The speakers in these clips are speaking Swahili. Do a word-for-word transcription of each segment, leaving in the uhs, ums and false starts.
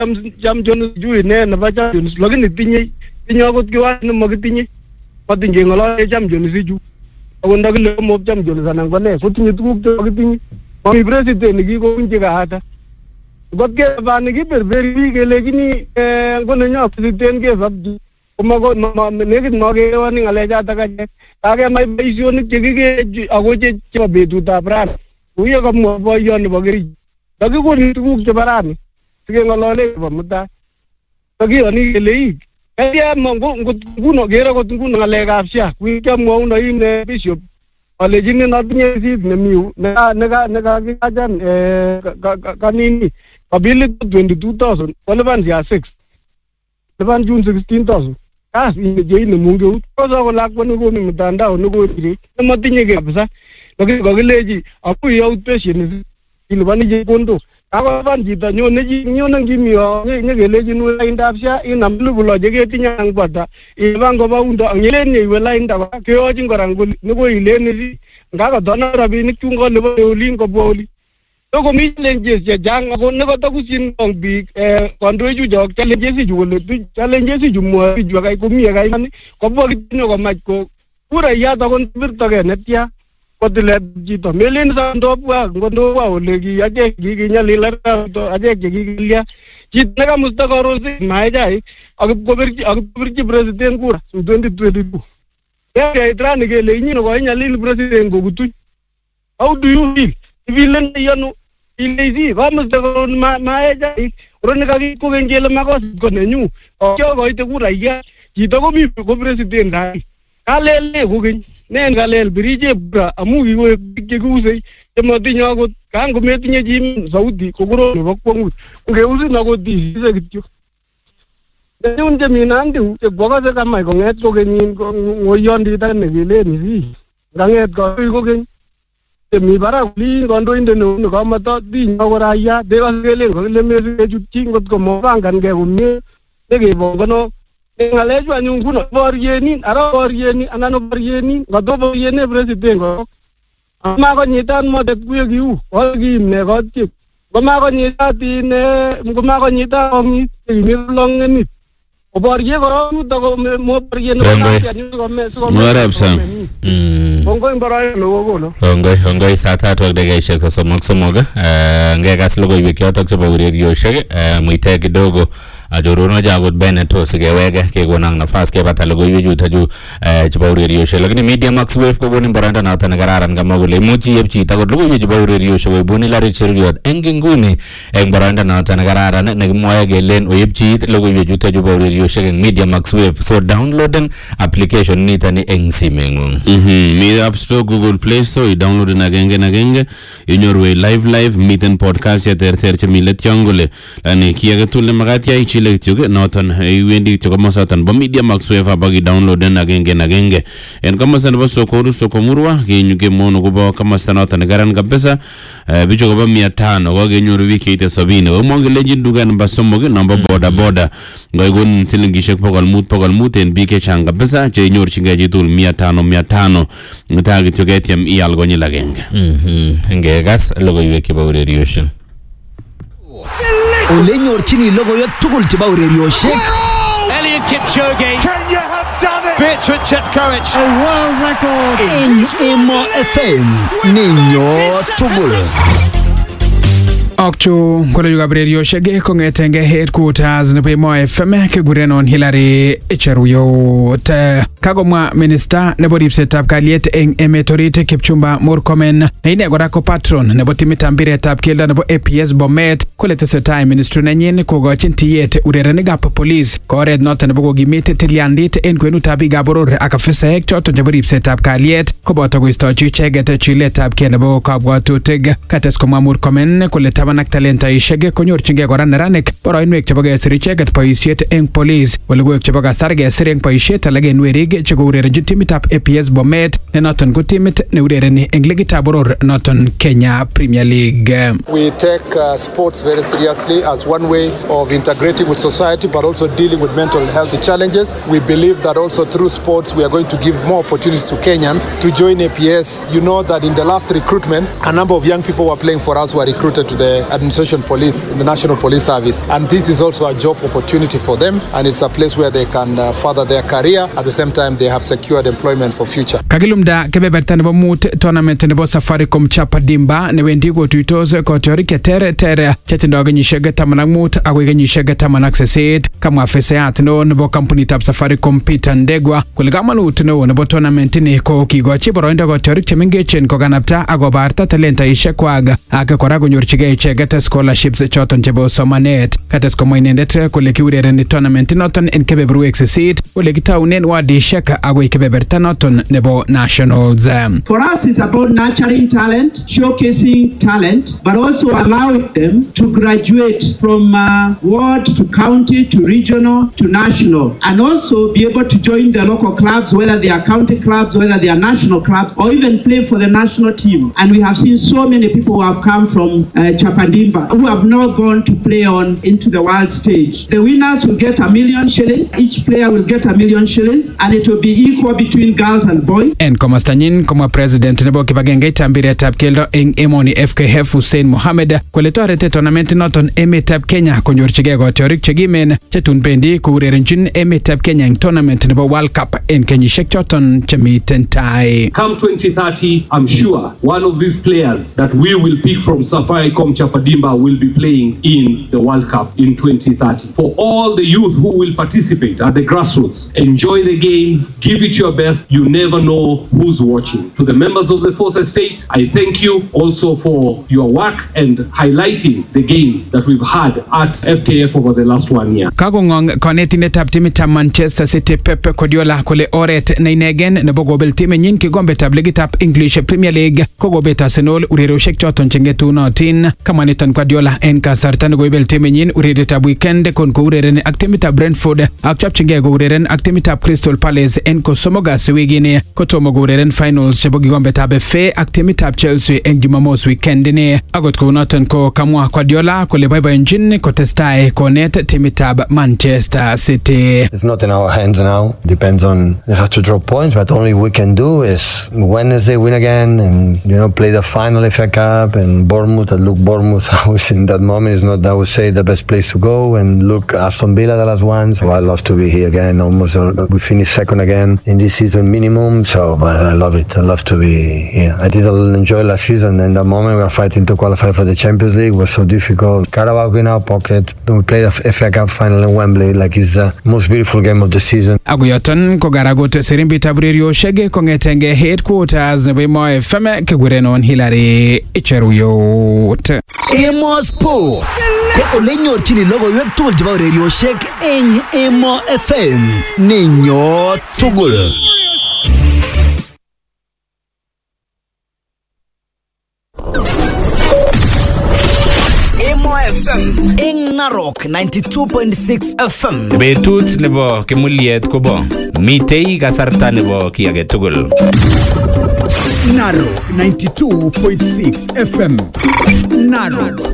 champions juu ne na champions lakini tinye tinye akot kiwa ne makitinye patinje ngolole champions juu ako ndakile mo champions anan ko ne kotinye tuguk che makitinye mami president nikikounje kahata gotke bani kiberberi kelekini ngono nya president ke sabji komako nekit makewani ngalechatak achek kakemai boisionik chekike ako chebo betutab rani kuye kamwa boiyot nebo Kericho kakikoni tuguk chebo rani sikeng'olole chebo mutai kakiyoni kele ik kaya nguno kero kot nguno ng'alekab S H A kuye kiamwauno ine bishop alechini natinye sit nemiu nekakikachan kanini kabilit twenty-two thousand kolipan ya six lipan June sixteen thousand kas ijeine mungeut kosa ko lakwa nekoni mtandao nekoni nematinye kabisa lakini kakileji akui outpatient ilipani chepkondok akolipan chito nyone nyone ngimio nyekeleji nu laindab S H A inam elipu lo cheketinye ang bata ilipan koba undo angelen iwe lainda kora keyochin kora ngoli nekoileni ngakotona rabinik chun kolipan olin kobwa oli komi challenges chechang ako nekotakusyin kong biik kandoichu chok challenges ichu kole challenges ichu mwoe bichu akai komi akai mani kobwa kitinyo komach ko kurayat ako birtoke netya kotilet chito melen sa ndobwa ngondobwa ole ki achek kikinyalil achek chekikilya chit nekamusta karosi mae chaik akipkobirchi akipkobirchi president kura in twenty twenty-two kaya itrani kele inyino koinyalil president kokutuny how do you feel ifilen yanu ilezi kamusta karon mae chaik urone kakikoken kele makosit ko nenyu kyo koite kuraya chito komi ko president ai kalele kokeny nen kalel birije bra amu kiwe kikuse chematinye akot kan kometinye chi sauti kokoro nebo kwangut ngeusin akot ise kityo nyun cheminandi chebwakase kamach kong'et kokenyin ngoyondit ane keleni si ngang'et koi kokeny chemi barak olin kandoindet neu nekamata tinyo koraya dekase kelen kakile mesikechutchi ngot komopangankei komie nekebongono ngalechu anyun kuno boryenin ara boryenin anan boryenin ngato boryene president ko ama ko nyitan modet kuye kiu ol kimne kotye koma ko nyitati ne koma ko nyitati ni longenit oborye koro to ko mo borye no ko me so Mwarab sam bongo imbaraye lo gono Ongoy ongoy saa tatu ak dakikaishek somok somok ngekas logoiwek chotok chebo urerioshek muite kidogo ajorono jagot Beneto sikeweke kekonang nafas kebata logoiwek chutaju chebo urerioshek lakini Media Max Wave kokonin boroindo noto nekararan kamwa kole imuchi iib chito akot logoiwek chebo urerioshek koibun Hilary Cheruiyot eng inguni eng boroindo noto nekararan nekimwoe kelen oib chit logoiwek chutaju chebo urerioshek eng Media Max Wave so downloaden application nitani eng simeng'ung. Mhm mi App Store Google Play Store downloaden agenge agenge inyorwe live live miten podcast ya terter chemi let yongole lani kiage tule magati ai chile kityo noton iwendi kityo komosoton bo Media Max Wave abagi downloaden agenge agenge en komosan bo Sokoru Sokomurwa kenyuke mono kubo komosan noton garan kabisa bicho kubo mia tano ko kenyoru wiki ite sabini o mongelenji dugan ba somoge namba boda boda ngoigon silingishek pokol mut pokol mut en bike chang kabisa che nyorchinge jitul mia tano mia tano ngitagi to get yam ial gonyil agenge. Mhm ngegas logoiwek chebo urerioshek ole nyorchini logoiwek tugul chebo urerioshek Eliud Kipchoge, can you have done it? Bertrand Chetkovic, a world record en Emo F M ninyo tugul. Akchu kole yuga urerioshek kongetenge headquarters nebo Emo F M kekurenon Hilary Cheruiyot. Kagomwa minister nebo ripsetab kalyet eng emet orit Kipchumba Murkomen ne ine kora ko patron nebo timitab mpiretab keldo nebo A P S Bomet kole tesetai ministry nenyin kokochin tiyet urerenikab police ko oret noton nebo kokimit tilyandit en kwenutab biikab boror ak afisaek choton chebo ripsetab kalyet koboto koistochi icheket chiletab kei nebo kabwatutik. Kates komwa Murkomen kole taban ak talentaishek konyorchingei kora neranik boroinwek chebo kesir icheket boisiet eng police logoiwek chebo kasar kesir eng boisiet alak en werik cheko urerenchi timitab A P S Bomet ne noton ko timit ne urereni eng ligitab boror noton Kenya Premier League. We take uh, sports very seriously as one way of integrating with society but also dealing with mental health challenges. We believe that also through sports we are going to give more opportunities to Kenyans to join A P S. You know that in the last recruitment a number of young people were playing for us were recruited to the the administration police in the National Police Service. And this is also a job opportunity for them, and it's a place where they can uh, further their career. At the same time, they have secured employment for future. Kagilumda kebeberta nebo mut tournament nebo Safaricom Chapa Dimba ne wendi kotuitos kotiorik chetere tere chetindo kenyisiek taman ak mut akoi kenyisiek taman ak sisit. Kamwa afisayat neo nebo kampunitab Safaricom Peter Ndegwa kole kamanut neo nebo tournament ni ko kikochi boroindo kotiorik chemengechen kokanapta akobarta talentaisiek kwak ak kora konyorchigei icheket scholarships choton chebo somanet. Kates komwa inendet kole kiurereni tournament noton en kebeberwek sisit ole kitaunen wadishek akoi kebeberta noton nebo nationals. For us, it's about nurturing talent, showcasing talent, but also allowing them to graduate from uh, ward to county to regional to national, and also be able to join the local clubs, whether they are county clubs, whether they are national clubs, or even play for the national team. And we have seen so many people who have come from uh, Chapa Dimba who have now gone to play on into the world stage. The winners will get a million shillings. Each player will get a million shillings, and it will be equal between girls and boys. En komastanyin koma president nebo kibagenge tambiretab keldo eng emoni F K F Hussein Mohamed kole toreti tournament noton emetab Kenya konyorchigei kotiorik chekimen chetun bendi kourerenjin emetab Kenya eng tournament nebo World Cup en kenyisiek choton chemiten tai. Come twenty thirty, I'm sure one of these players that we will pick from Safaricom Chapa Dimba will be playing in the World Cup in twenty thirty. For all the youth who will participate at the grassroots, enjoy the games, give it your best. You never know who's watching. To the members of the Fourth Estate, I thank you also for your work and highlighting the gains that we've had at F K F over the last one year. Kagongong konetindetab timitab Manchester City Pep Guardiola kole oret ne inegen nebo kobel timenyin kigombetab ligitab English Premier League kokobet Arsenal urerioshek choton chengetunotin. Kama niton Guardiola en kasarta nekobel timenyin urerietab weekend kon kourereni ak timitab Brentford ak chopchingei koureren ak timitab Crystal Palace en kosomok kasi wikini kotomo koureren finals chebo kikombetab F A ak timitab Chelsea eng Jumamos weekend ni. Akot kounoton ko kamwa Guardiola kole boiboenjin kotestai konet timitab Manchester City. It's not in our hands now. Depends on, you have to draw points, but only we can do is Wednesday win again and, you know, play the final F A Cup and Bournemouth. And look, Bournemouth, I was in that moment, is not, I would say, the best place to go. And look, Aston Villa, the last one. So I love to be here again. Almost, uh, we finished second again in this season minimum. So I love it. I love to be here. I did enjoy last season. And the moment we were fighting to qualify for the Champions League was so difficult. Carabao in our pocket. We played the F A Cup final in Wembley. Like it's the most beautiful game of the season. Aguyoton ko garagot sirimbi tabririo shege kongetenge headquarters nebo Emo F M kigurenon Hilary Icheruyot. Emo Sports ko ole nyorchini logoiwek tugul chebo urerioshek eng Emo F M ninyo tugul. Emo F M eng Narok ninety-two point six F M. Betut nebo kimuliet kobo mitei kasarta nebo ki age tugul. Narok ninety-two point six F M. Narok.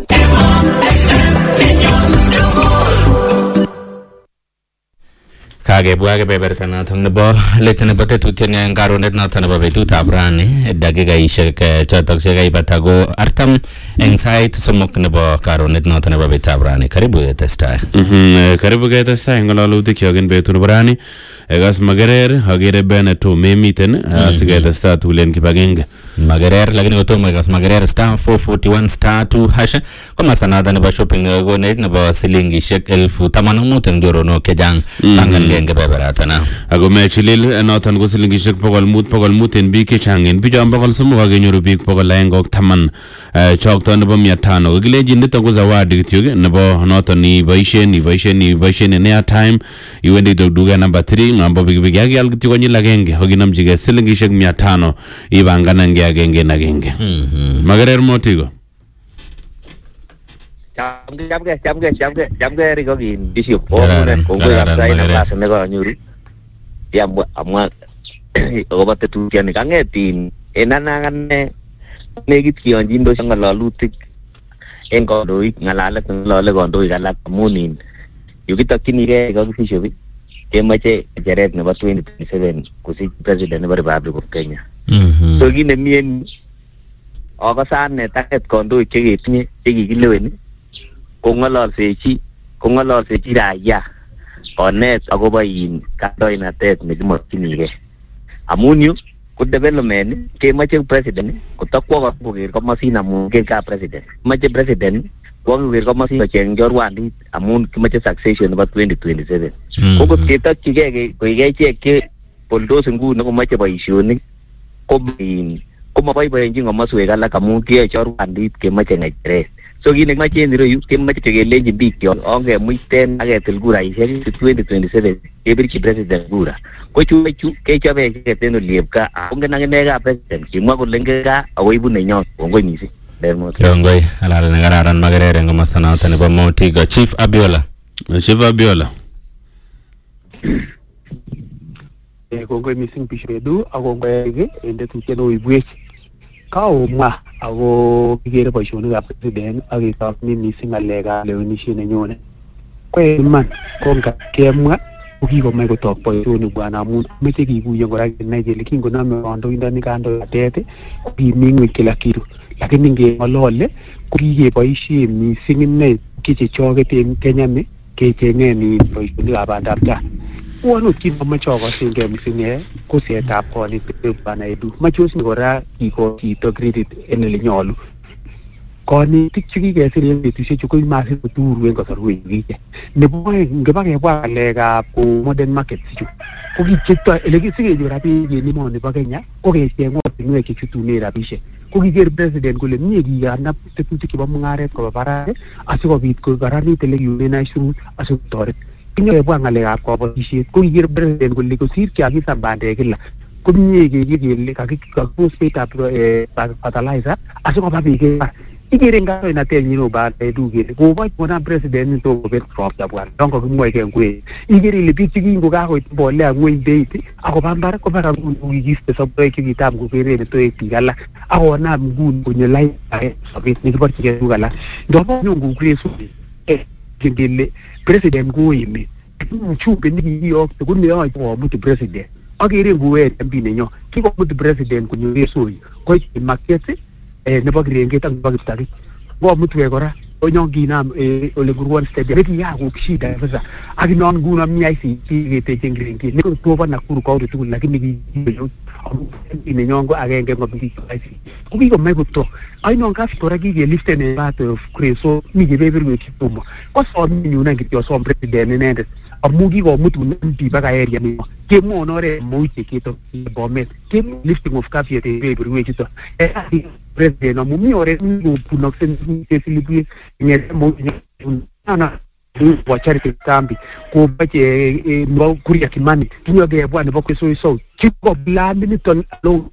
Kagebwa kebeberta noton nebo let nebo tetutiet eng karonet noton nebo betutab rani dakikaishek chotok chekaibata ko artam eng sait somok nebo karonet noton nebo betutab rani. Karibu ketestai. Mhm, karibu ketestai eng ngalalutik kyok en betut nebo rani. Egas Magerer agere Beneto memiten asiketestai tulen kibagenge. Magerer lakini kotomo egas Magerer star four forty-one star two hash komasta noton nebo shopping nekonet nebo silingishek elfu taman ak mut eng joronok chechang pangan genge beberatana. Ako mechilil noton ko silingishek bokol mut bokol mut en biik chechang en bichon bokol somok akenyoru biik bokol aeng ak taman chokto nebo mia tano. Kakilenjin niton ko zawadi kityok nebo noton iboishen iboishen iboishen en airtime iwendi duka number three ng'ambo pikipiki akial kityok konyil agenge akinamchigei silingishek mia tano ibanganangei agenge en agenge. Magerer Motigo. Jamge jamge jamge jamge jamge rigokin bisio omunen kongoi kapsai na klase ne ko nyuri ya amwa obate tu tiani kangetin enanangane negit kionjin do ngalalutik en kondoik ngalalet ngolole kondoik alak amunin yukitokyinigei kakisisyo bi kemoche cheret nebo twenty twenty-seven kusich president nebo Republic of Kenya. So kit nemien akosane taket kondoik cheketinye chekikileweni kong'ololsechi kong'ololsechi raia onet akobo in kandoinatet nekimokyinigei amun yu ko development kemoche president kotakwo koker komosin amun ke ka president moche president kwo koker komosin kocheng chorwandit amun kimoche succession nebo twenty twenty-seven ko kot ketokchigei koik echek che poldos nguni komoche boisionik ko komaboiboenjin komoswek alak amun kiyoe chorwandit kemoche ng'echeret. So kit nekimache en ireyu kemoche kelenji biik kyok ongemuiten ak ketil kuraisiek twenty twenty-seven kebirchi president kura. Ko chu chu kechobe icheket en oliep gaa ongen akine kaa president kimwa kole ngen gaa ako ibu nenyon kongoi missing. Kongoi alale ne kararan makerere en komosta noton nebo Motigo. Chief Abiola. Chief Abiola. Kongoi missing Bishoedu ak kongoi en tetutiet neoibwech. Kaomwa ako kikere boisionikab president ak ketokni missing ng'alekab lewenisiet nenyone. Ko iman ko kemwa ko kikomach kotok boisionik bwana amun meche kikuyen kora kenai kele kingonome kandoindoni kandoinatet ko kimi ng'weny kila kitu, lakini ngeng'olole ko kikeboisie missing inei chechoket en Kenya ni kecheng'en boisionikab bandab tai. Wanut kit nemoche akosengei missing ko setab konetik bwana Edu. Moche osni kora kiko chito credit en ele nyolu. Konetik chekikesir en betusiechu ko masib koturu en kasarwek chekiche. Nebo oeng ngeba kebwa ng'alekab modern markets chu ko kichepto ele sikenyor rabinik en emoni bo Kenya ko kecheng ortinwek chechutunen rabisiek. Ko kiker president kole mie kikanab tetutik chebo mung'aret koba barak asikobit kokaranit ele kiunen aisurut asikotoret. Kebwa ng'alekab kabatisiet ko kiker president kole kosir kiakisan bandek kila komie keker kele kakipos beitab fertilizer asikoba biik imbar. Ikere kandoinatenyin nebo Edu kele koboch konam president nito kobet ropta bwana yon kakimwoike ngweny. Ikere ile biik chekingokakoit mbolea ngweny beit akoba mbar kobara nguni kokikiste soboek chekitam kokeren toek biik alak akonam nguni konyo lain age sobet nekiborchigei tuguk alak. Ndobo nyon kokure suli kele president koimi mchumbe nikiyokte kuneyoe komutu president akere nguwet M P nenyo kikomutu president konyo kesoi koit market eh nebo Kirenget ak nebo Kiptagich ngomutu kora onyo kinam ole Gurwon stadium nekiyakuk shida kabisa ak inon nguno mi I C T keteche Kirenget niko tobo Nakuru kauri tugul lakini kiyo nenyo ngo agenge ngobi I C T ko kikomach koto ainon kasi kora kikeliften en bat of Kreso mi kebeberwek chetomo ko somi nyunan kityo som president inendet amu kikomutun M P baka area ni kemwon oret mouche keto Bomet kem lifting of caveat en kebeberwek chuto president amu mi oret nikopunoksen kesilibwe ngete mouche ana wa charity kambi ko bache no Kuria Kimani kinyo gebwa nebo Kweso South kiko plan niton lo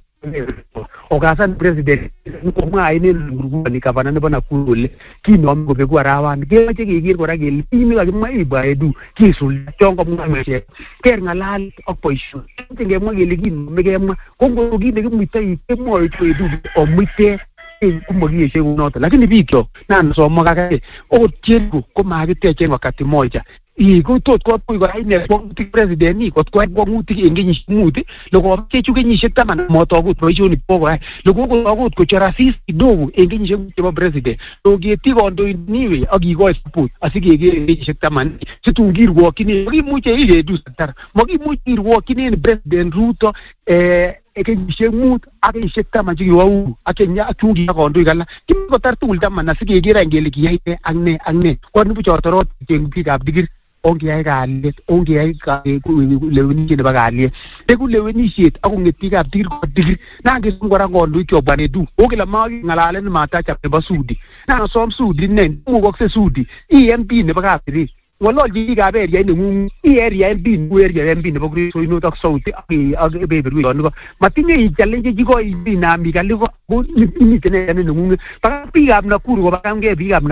okasan president ko mwa ine ngurgu ni gavana nebo Nakuru le kinom ko beku arawan kemoche keker kora kele timi kakimwa ibwa Edu kisul chongo mwa meche ker ngalal ak boisio ngemwa kele kinom kemwa ko ngo kit nekimuitoi kemwoe Edu omuite kumokiyeshe kunoto lakini biik kyok nan somo kakake okot chengu ko makitechen wakati moja iko tot ko kora ine kwang'utik president ni kot koyai kwang'utik en kenyisiek mut lokokechu kenyisiek taman motogut boisionik kokoyai lokokotot kochor asis kidogo en kenyisiek chebo president loketi kandoindoniwe ak kikoi support asikeker en kenyisiek taman situn kirwokyinen makimuche iketu saktar makimuche kirwokyinen president Ruto eh kenyisiek mut ak kenyisiek taman chekiwo Uhuru ak Kenya ak chungi ak kandoik alak kimikotar tugul taman asikeker any kele kiyai ne ak ne ak ne konibu chotorot cheng biikab digir ongeyai kalyet ongeyai lewenisiet nebo kalyet beku lewenisiet ak kong'et biikab digir ko digir nangesom kora kandoik kyok bwana Edu okele making'alalen matachap nebo Sudi nanasom Sudi nen mukokse Sudi I M P nebo Kapseret ng'ololchi biikab area ineng'ung I area M P ngu area M P nebo Kreso Inot ak South ak kebeberwek niko matinye challenge chikoinam biik alak ko miten area ineng'ung baka biikab Nakuru kobakamgei biikab Nakuru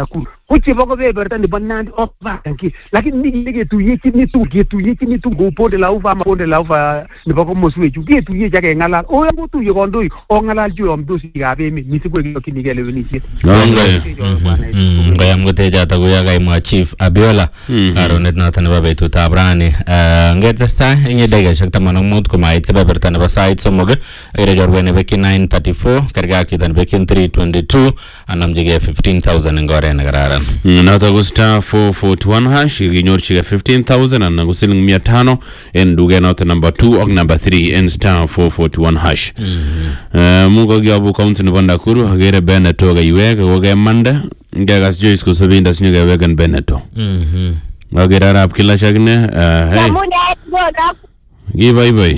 Uche bako beberta ni banandi ofa tanki. Lakini ni nige tu yechi ni tu getu yechi ni tu go ponde la ufa ma ponde la ufa ni bako moswe ju getu yechi ake ngalal. O yango tu yekondoi o ngalal ju omdosi gabe mi ni siku eki kinigele winichi. Ngayam ngote jata kuya kay mga Chief Abiola aronet na tanaba betu tabrani. Ngetesta inye dega shakta manong mood kumait ka beberta na basait somog ire jorwene beki nine thirty-four karga kitan beki three twenty-two anam jige fifteen thousand ngore nagararan. Nata gusta four four two one hash ginyor chiga fifteen thousand and nagusiling mia tano en duge nota number two og number three en star four four two one hash. Mungo gyabu kaunti nubanda kuru hagere Beneto ga iwega woga manda gagas Joyce kusabinda sinyuga wegan Beneto. Wagera rap kila shagne hey. Gi bye bye.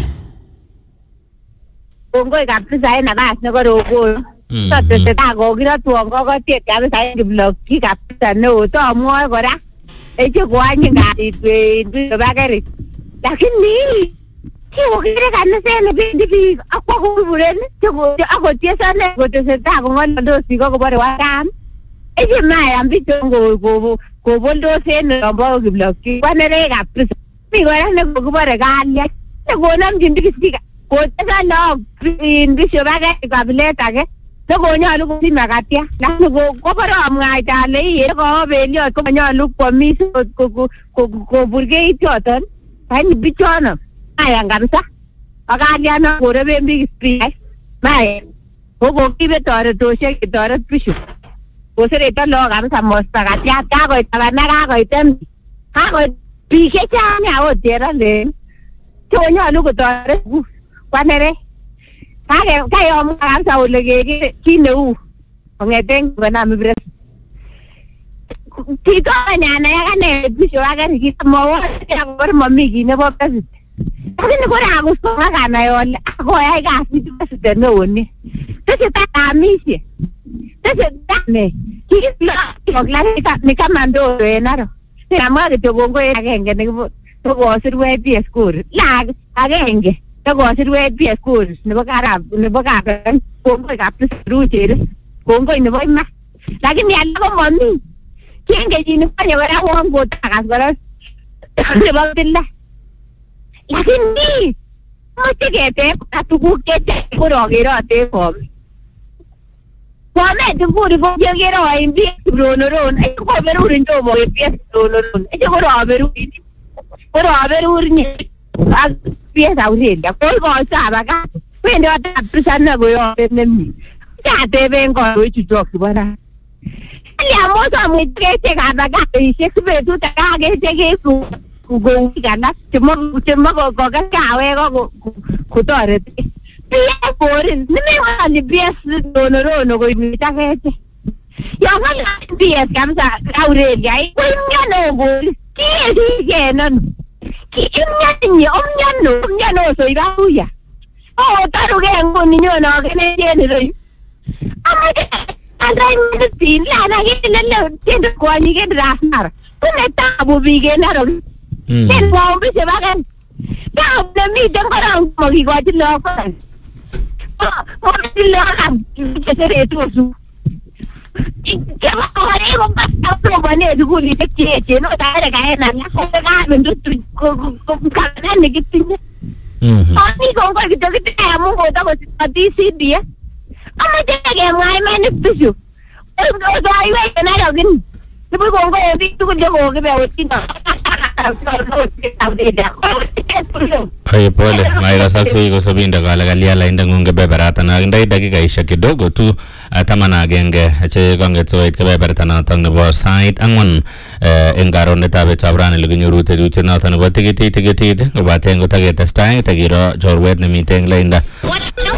Bongo kapisa ina bas na gorogo. So te ta go gira tuongo go tie kapisa blog ki kapisa no to mo gora. E che go anyi ngati twe twe bagari. Lakini ki wo gira kana se ne bindi bi akwa go buren che go ako tie sa ne go te se ta go ngol do si go go bare wa kam. E che mai ambi tongo go go bondo se ne rombo go blog ki kwane re kapisa. Mi gora ne go bare galia. Ne go nam jindi ki ko ta no in bisho baga kabileta ke to go nyalu ko simagatia la go ko para amngai ta le ye ko beli ko nyalu ko mi ko ko ko burge itoton pani bichona aya ngamsa agalia no go rebe mi spi mai ko go kibe tore to she ki tore bisho ko sere ta lo gamsa mosta gatia ta go ta na ga go tem ha go bi ke cha nya o tera le to nyalu ko tore Kwanere, kaya kaya om kamsa ulege kineu, ongeteng bana mibres. Tito nyana ya kane bisho aga kita mau ya ber mami gine bo pes. Tapi ni kora agus ko aga na yo, ako ay gas ni pes de no ni. Tese ta misi. Tese ta ne. Kiki la ko la ta ni kamando enaro. Sira ma de bongo ya genge ni to go sirwe pi school. La agenge. Ko sirwe pi school ni bakara ni bakara ko ko ka pes ruje ko ko ni boy ma. Lakini ala ko mami. Kenge jini pa niya wala akong buta kasi diba sila lakini mochigete katukukete kurogero ate komi kwame tukuri kogero imbi rono ron ay ko beru rin to mo ipi rono ron ay ko ro beru ko ro beru ni as pieza urenda ko ko sa baga pende ata prisana go yo nemi ya te vengo ro chutok bana ya moto mwitete kabaga ishekube tutakage ku go gana temo temo go go kawe go kutorete pia porin nime wali bias no no no go imitagete ya wala bias kamsa Aurelia i kunya go ki ge non ki nya ni omnya no omnya no so ibahuya oh taruge ngo niño no kene ni ro amake Andai ngetin la na gele le tiendo ko ni ge drasnar. Kune tabu bi ge na ro. Ken mo bi se bagan. Ta na mi den ko ran mo gi go ti lo ko. Ah, mo ti lo am ke se re tu su. Ke ma ko re ko pa ta pro bane du ko ni te ke ke no ta re ga na na ko ga ben du ko ko ka na ni ge ti. Mhm. Ah ni ko ko ge te ke mo ko ta ko ti si dia. Ama jage ngai mane bisu. Em go dai we na ro gin. Ti bu go go ti tu go go ke be o ti na. Ay pole maira sakso iko sabinda kala galia la inda ngunge beberata na ndai dakika isha kidogo tu tamana genge che konge tsoit ke beberata na tang nebo site angwan engaro neta be chabrane luginyo rute rute na tan bo tigiti tigiti go batengo tageta stai tagiro jorwet ne miteng la inda